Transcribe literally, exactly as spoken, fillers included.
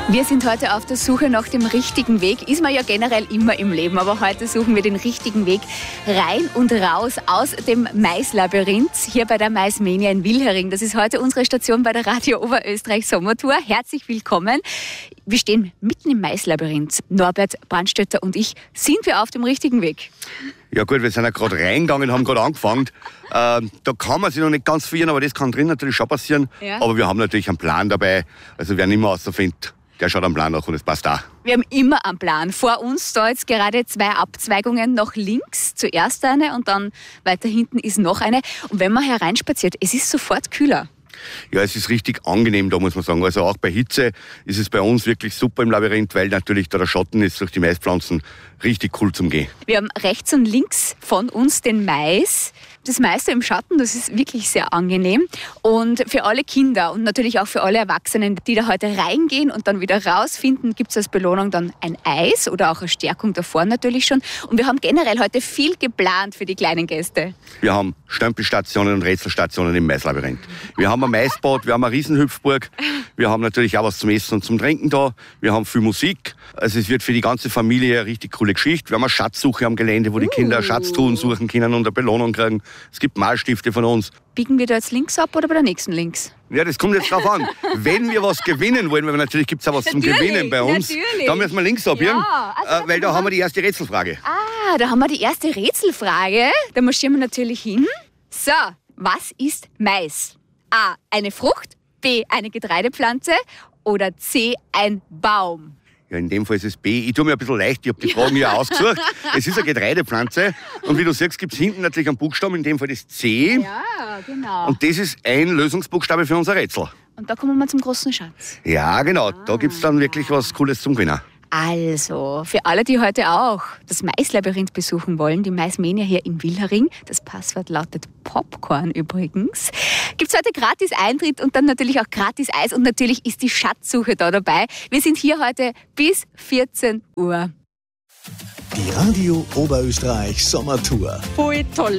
Wir sind heute auf der Suche nach dem richtigen Weg. Ist man ja generell immer im Leben, aber heute suchen wir den richtigen Weg rein und raus aus dem Maislabyrinth hier bei der Maismania in Wilhering. Das ist heute unsere Station bei der Radio Oberösterreich Sommertour. Herzlich willkommen. Wir stehen mitten im Maislabyrinth. Norbert Brandstötter und ich, sind wir auf dem richtigen Weg? Ja gut, wir sind ja gerade reingegangen, haben gerade angefangen. Äh, da kann man sich noch nicht ganz verirren, aber das kann drin natürlich schon passieren. Ja. Aber wir haben natürlich einen Plan dabei. Also wer nicht mehr rausfindet, der schaut am Plan nach und es passt auch. Wir haben immer einen Plan. Vor uns da jetzt gerade zwei Abzweigungen nach links. Zuerst eine und dann weiter hinten ist noch eine. Und wenn man hereinspaziert, es ist sofort kühler. Ja, es ist richtig angenehm da, muss man sagen. Also auch bei Hitze ist es bei uns wirklich super im Labyrinth, weil natürlich da der Schatten ist durch die Maispflanzen richtig cool zum Gehen. Wir haben rechts und links von uns den Mais. Das meiste im Schatten, das ist wirklich sehr angenehm. Und für alle Kinder und natürlich auch für alle Erwachsenen, die da heute reingehen und dann wieder rausfinden, gibt es als Belohnung dann ein Eis oder auch eine Stärkung davor natürlich schon. Und wir haben generell heute viel geplant für die kleinen Gäste. Wir haben Stempelstationen und Rätselstationen im Maislabyrinth. Wir haben ein Maisbad, wir haben eine Riesenhüpfburg. Wir haben natürlich auch was zum Essen und zum Trinken da. Wir haben viel Musik. Also es wird für die ganze Familie eine richtig coole Geschichte. Wir haben eine Schatzsuche am Gelände, wo die Kinder uh. Schatztruhen suchen können und eine Belohnung kriegen. Es gibt Malstifte von uns. Biegen wir da jetzt links ab oder bei der nächsten links? Ja, das kommt jetzt drauf an. Wenn wir was gewinnen wollen, weil natürlich gibt es auch was natürlich, zum Gewinnen bei uns, natürlich. Dann müssen wir links abbiegen, ja, also äh, weil da haben wir die erste Rätselfrage. Ah, da haben wir die erste Rätselfrage. Da marschieren wir natürlich hin. So, was ist Mais? A, eine Frucht, B, eine Getreidepflanze oder C, ein Baum? Ja, in dem Fall ist es B. Ich tue mir ein bisschen leicht, ich habe die Fragen hier ausgesucht. Es ist eine Getreidepflanze und wie du siehst, gibt es hinten natürlich einen Buchstaben, in dem Fall das C. Ja, genau. Und das ist ein Lösungsbuchstabe für unser Rätsel. Und da kommen wir zum großen Schatz. Ja, genau. Ah, da gibt es dann wirklich was Cooles zum Gewinnen. Also, für alle, die heute auch das Maislabyrinth besuchen wollen, die Maismania hier in Wilhering, das Passwort lautet Popcorn übrigens, gibt es heute gratis Eintritt und dann natürlich auch gratis Eis und natürlich ist die Schatzsuche da dabei. Wir sind hier heute bis vierzehn Uhr. Die Radio Oberösterreich Sommertour. Voll toll.